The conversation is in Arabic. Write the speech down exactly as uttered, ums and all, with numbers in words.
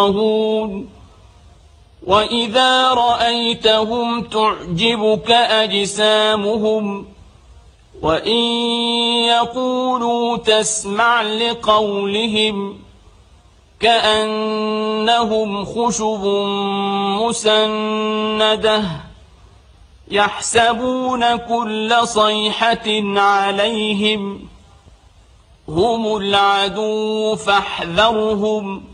وإذا رأيتهم تعجبك أجسامهم وإن يقولوا تسمع لقولهم كأنهم خشب مسندة يحسبون كل صيحة عليهم هم العدو فاحذرهم